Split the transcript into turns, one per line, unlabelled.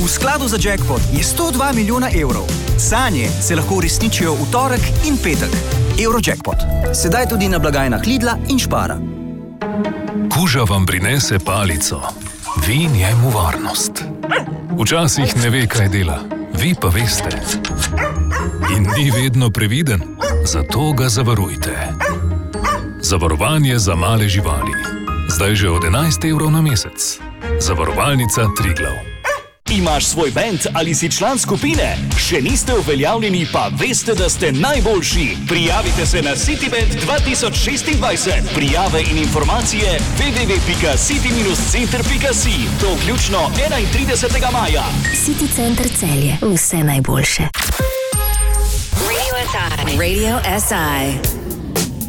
V skladu za jackpot je 102 milijona evrov. Sanje se lahko uresničijo v torek in petek. Eurojackpot. Sedaj tudi na blagajnah Lidla in Spara.
Kuža vam prinese palico. Vi njemu varnost. Včasih ne ve, kaj dela. Vi pa veste. In ni vedno previden. Zato ga zavarujte. Zavarovanje za male živali. Zdaj že od 11 evrov na mesec. Zavarovalnica Triglav.
Imaš svoj bend ali si član skupine? Še niste uveljavljeni, pa veste, da ste najboljši. Prijavite se na CityBand 2026. Prijave in informacije www.city-center.si. To vključno 31. maja.
City Center Celje. Vse najboljše.
Radio SI.